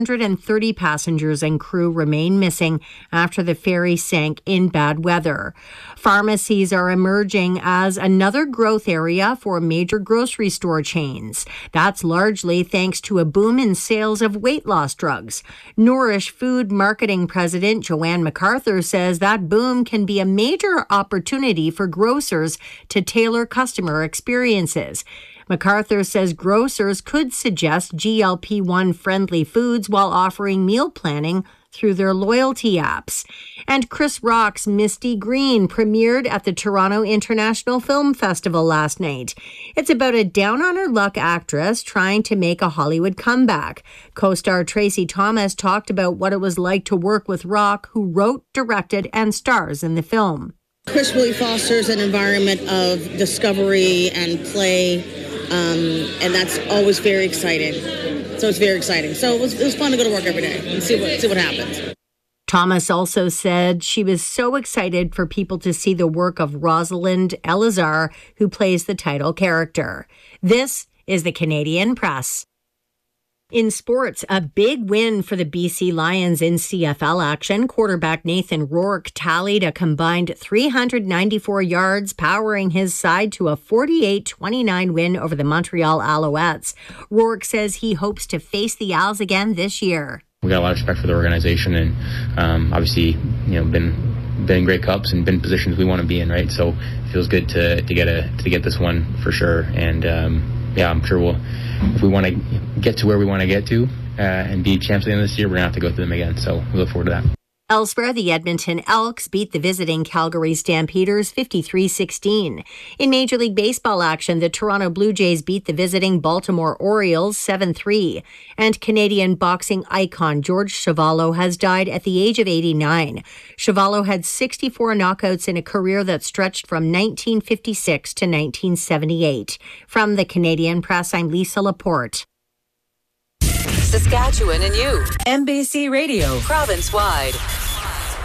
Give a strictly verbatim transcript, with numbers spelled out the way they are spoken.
one hundred thirty passengers and crew remain missing after the ferry sank in bad weather. Pharmacies are emerging as another growth area for major grocery store chains. That's largely thanks to a boom in sales of weight loss drugs. Nourish Food Marketing President Joanne MacArthur says that boom can be a major opportunity for grocers to tailor customer experiences. MacArthur says grocers could suggest G L P one friendly foods while offering meal planning through their loyalty apps. And Chris Rock's Misty Green premiered at the Toronto International Film Festival last night. It's about a down-on-her-luck actress trying to make a Hollywood comeback. Co-star Tracy Thomas talked about what it was like to work with Rock, who wrote, directed, and stars in the film. Chris really fosters an environment of discovery and play. Um, and that's always very exciting. So it's very exciting. So it was, it was fun to go to work every day and see what, see what happens. Thomas also said she was so excited for people to see the work of Rosalind Elazar, who plays the title character. This is the Canadian Press. In sports, a big win for the B C Lions in C F L action. Quarterback Nathan Rourke tallied a combined three hundred ninety-four yards, powering his side to a forty-eight twenty-nine win over the Montreal Alouettes. Rourke says he hopes to face the Owls again this year. We got a lot of respect for the organization, and um, obviously, you know, been been in great cups and been in positions we want to be in, right? So it feels good to to get a to get this one for sure, and um, yeah, I'm sure we'll. If we want to get to where we want to get to uh, and be champs at the end of this year, we're going to have to go through them again. So we look forward to that. Elsewhere, the Edmonton Elks beat the visiting Calgary Stampeders fifty-three sixteen. In Major League Baseball action, the Toronto Blue Jays beat the visiting Baltimore Orioles seven three. And Canadian boxing icon George Chuvalo has died at the age of eighty-nine. Chuvalo had sixty-four knockouts in a career that stretched from nineteen fifty-six to nineteen seventy-eight. From the Canadian Press, I'm Lisa Laporte. Saskatchewan and you. N B C Radio. Province-wide.